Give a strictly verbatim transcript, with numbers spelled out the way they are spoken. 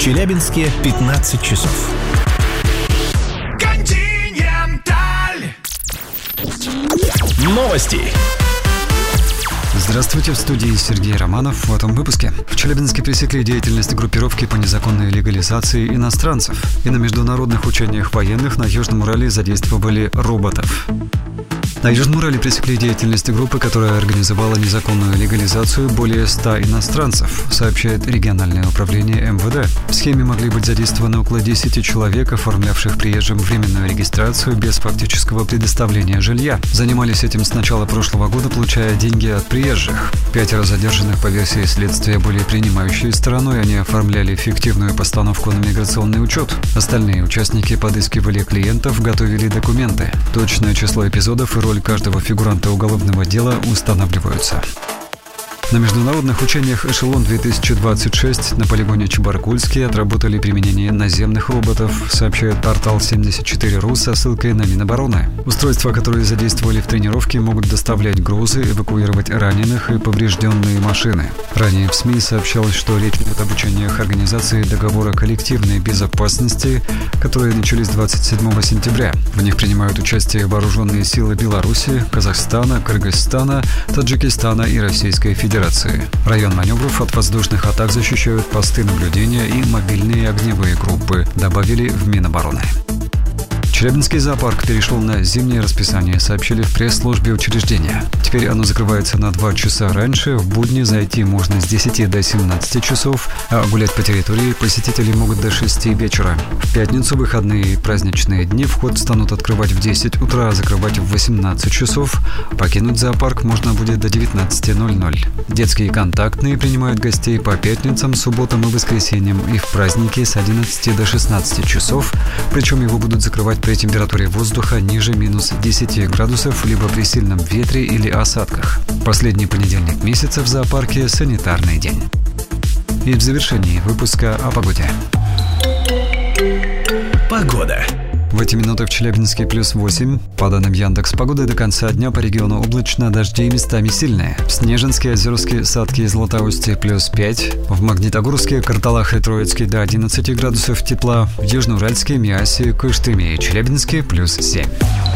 Челябинске пятнадцать часов. Континенталь. Новости. Здравствуйте, в студии Сергей Романов. В этом выпуске. В Челябинске пресекли деятельность группировки по незаконной легализации иностранцев. И на международных учениях военных на Южном Урале задействовали роботов. На Южном Урале пресекли деятельность группы, которая организовала незаконную легализацию более ста иностранцев, сообщает региональное управление эм вэ дэ. В схеме могли быть задействованы около десяти человек, оформлявших приезжим временную регистрацию без фактического предоставления жилья. Занимались этим с начала прошлого года, получая деньги от приезжих. Пятеро задержанных по версии следствия были принимающей стороной, они оформляли фиктивную постановку на миграционный учет. Остальные участники подыскивали клиентов, готовили документы. Точное число эпизодов и роль каждого фигуранта уголовного дела устанавливаются. На международных учениях «Эшелон-две тысячи двадцать шесть» на полигоне Чебаркульский отработали применение наземных роботов, сообщает портал семьдесят четыре точка ру со ссылкой на Минобороны. Устройства, которые задействовали в тренировке, могут доставлять грузы, эвакуировать раненых и поврежденные машины. Ранее в СМИ сообщалось, что речь идет об учениях организации договора коллективной безопасности, которые начались двадцать седьмого сентября. В них принимают участие вооруженные силы Беларуси, Казахстана, Кыргызстана, Таджикистана и Российской Федерации. Район маневров от воздушных атак защищают посты наблюдения и мобильные огневые группы, добавили в Минобороны. Челябинский зоопарк перешел на зимнее расписание, сообщили в пресс-службе учреждения. Теперь оно закрывается на два часа раньше, в будни зайти можно с десяти до семнадцати часов, а гулять по территории посетители могут до шести вечера. В пятницу, выходные и праздничные дни вход станут открывать в десять утра, а закрывать в восемнадцать часов. Покинуть зоопарк можно будет до девятнадцати ноль-ноль. Детские контактные принимают гостей по пятницам, субботам и воскресеньям и в праздники с одиннадцати до шестнадцати часов, причем его будут закрывать при температуре воздуха ниже минус десяти градусов, либо при сильном ветре или осадках. Последний понедельник месяца в зоопарке – санитарный день. И в завершении выпуска о погоде. Погода. В эти минуты в Челябинске плюс восемь. По данным Яндекс.Погоды, до конца дня по региону облачно, дожди местами сильные. В Снежинске, Озерске, Садке и Златоусте плюс пять. В Магнитогорске, Карталах и Троицке до одиннадцати градусов тепла. В Южноуральске, Миасе, Кыштыме и Челябинске плюс семь.